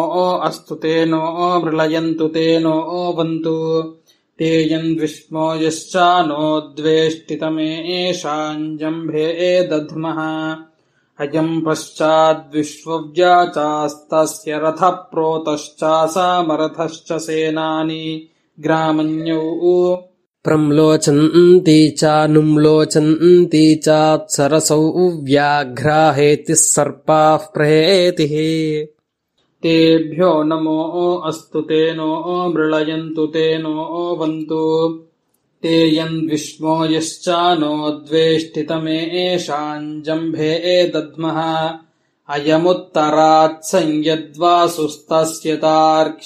अस्तु तेनो मृळयन्तु तेनो वन्तु ते यन्विष्मो यश्चानो द्वेष्टितमेषाम् जम्भे दध्मः अयम् पश्चाद्विश्वव्याचास्तस्य रथः प्रोतश्चासामरथश्च सेनानि ग्रामण्यौ प्रम्लोचन्ति चानुम्लोचन्ति चात्सरसौ व्याघ्राहेतिः सर्पाः प्रहेतिः तेभ्यो नमो अस्तु तेनो मृळयन्तु तेनो वन्तु ते यन्विष्मो यश्चानो द्वेष्टितमेषाम् जम्भे दध्मः अयमुत्तरात् संयद्वासुस्तस्य तार्क्ष्य